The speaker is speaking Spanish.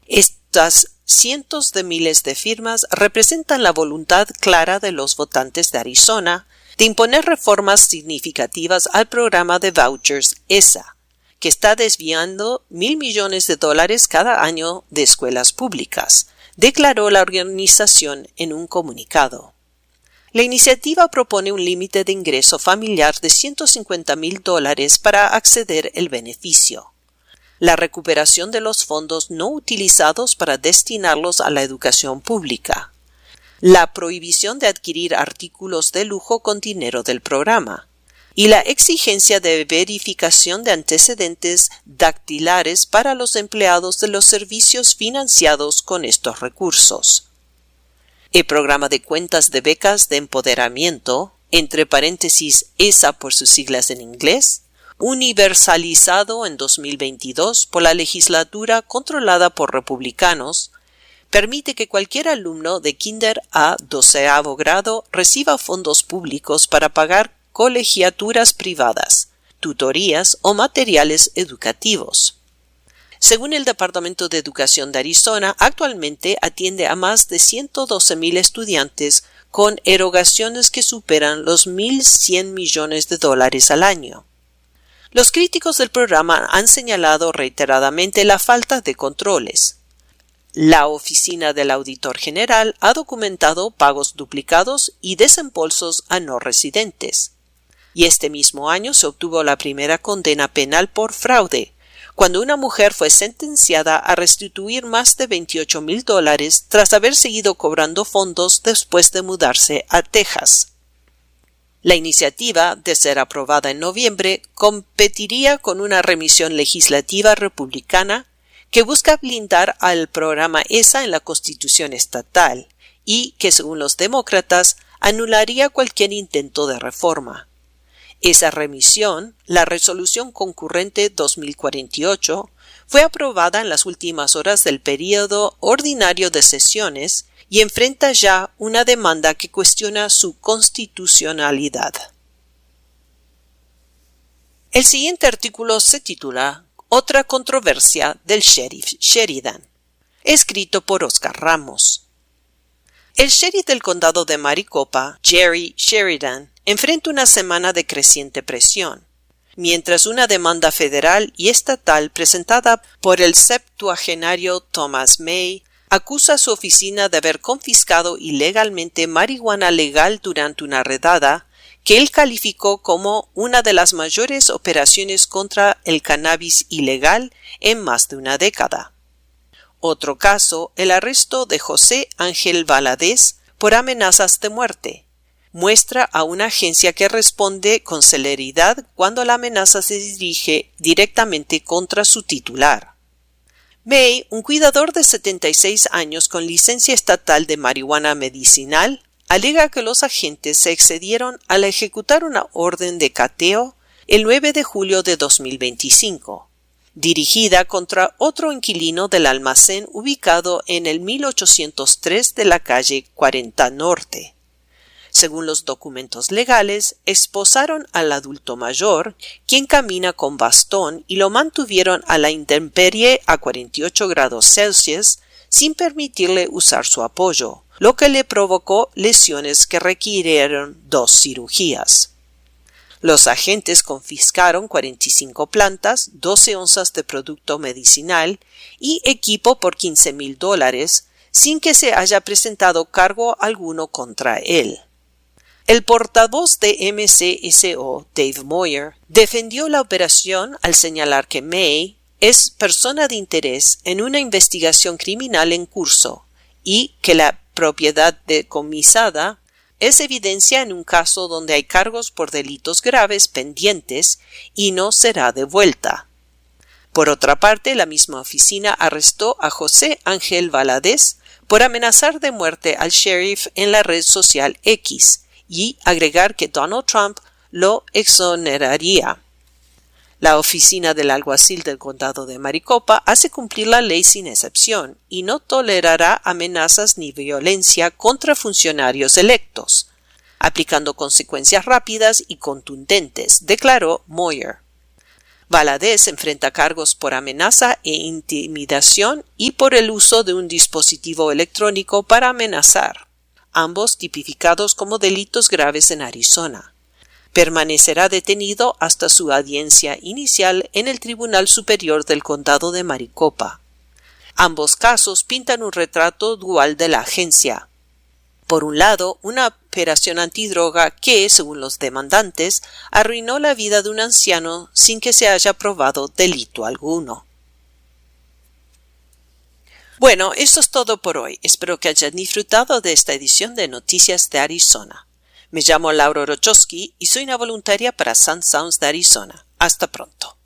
Estas cientos de miles de firmas representan la voluntad clara de los votantes de Arizona de imponer reformas significativas al programa de vouchers ESA, que está desviando $1,000 millones cada año de escuelas públicas, declaró la organización en un comunicado. La iniciativa propone un límite de ingreso familiar de $150,000 para acceder al beneficio. La recuperación de los fondos no utilizados para destinarlos a la educación pública. La prohibición de adquirir artículos de lujo con dinero del programa. Y la exigencia de verificación de antecedentes dactilares para los empleados de los servicios financiados con estos recursos. El programa de cuentas de becas de empoderamiento, entre paréntesis ESA por sus siglas en inglés, universalizado en 2022 por la legislatura controlada por republicanos, permite que cualquier alumno de kinder a 12º grado reciba fondos públicos para pagar colegiaturas privadas, tutorías o materiales educativos. Según el Departamento de Educación de Arizona, actualmente atiende a más de 112,000 estudiantes con erogaciones que superan los $1,100 millones al año. Los críticos del programa han señalado reiteradamente la falta de controles. La Oficina del Auditor General ha documentado pagos duplicados y desembolsos a no residentes. Y este mismo año se obtuvo la primera condena penal por fraude, cuando una mujer fue sentenciada a restituir más de $28,000 tras haber seguido cobrando fondos después de mudarse a Texas. La iniciativa, de ser aprobada en noviembre, competiría con una remisión legislativa republicana que busca blindar al programa ESA en la Constitución estatal y que, según los demócratas, anularía cualquier intento de reforma. Esa remisión, la Resolución Concurrente 2048, fue aprobada en las últimas horas del período ordinario de sesiones y enfrenta ya una demanda que cuestiona su constitucionalidad. El siguiente artículo se titula Otra controversia del sheriff Sheridan, escrito por Oscar Ramos. El sheriff del condado de Maricopa, Jerry Sheridan, enfrenta una semana de creciente presión, mientras una demanda federal y estatal presentada por el septuagenario Thomas May acusa a su oficina de haber confiscado ilegalmente marihuana legal durante una redada que él calificó como una de las mayores operaciones contra el cannabis ilegal en más de una década. Otro caso, el arresto de José Ángel Valadez por amenazas de muerte, muestra a una agencia que responde con celeridad cuando la amenaza se dirige directamente contra su titular. May, un cuidador de 76 años con licencia estatal de marihuana medicinal, alega que los agentes se excedieron al ejecutar una orden de cateo el 9 de julio de 2025, dirigida contra otro inquilino del almacén ubicado en el 1803 de la calle 40 Norte. Según los documentos legales, esposaron al adulto mayor, quien camina con bastón, y lo mantuvieron a la intemperie a 48 grados Celsius sin permitirle usar su apoyo, lo que le provocó lesiones que requirieron 2 cirugías. Los agentes confiscaron 45 plantas, 12 onzas de producto medicinal y equipo por $15,000, sin que se haya presentado cargo alguno contra él. El portavoz de MCSO, Dave Moyer, defendió la operación al señalar que May es persona de interés en una investigación criminal en curso y que la propiedad decomisada es evidencia en un caso donde hay cargos por delitos graves pendientes y no será devuelta. Por otra parte, la misma oficina arrestó a José Ángel Valadez por amenazar de muerte al sheriff en la red social X y agregar que Donald Trump lo exoneraría. La oficina del alguacil del condado de Maricopa hace cumplir la ley sin excepción y no tolerará amenazas ni violencia contra funcionarios electos, aplicando consecuencias rápidas y contundentes, declaró Moyer. Valadez enfrenta cargos por amenaza e intimidación y por el uso de un dispositivo electrónico para amenazar, ambos tipificados como delitos graves en Arizona. Permanecerá detenido hasta su audiencia inicial en el Tribunal Superior del Condado de Maricopa. Ambos casos pintan un retrato dual de la agencia. Por un lado, una operación antidroga que, según los demandantes, arruinó la vida de un anciano sin que se haya probado delito alguno. Bueno, eso es todo por hoy. Espero que hayan disfrutado de esta edición de Noticias de Arizona. Me llamo Laura Orochowski y soy una voluntaria para Sun Sounds de Arizona. Hasta pronto.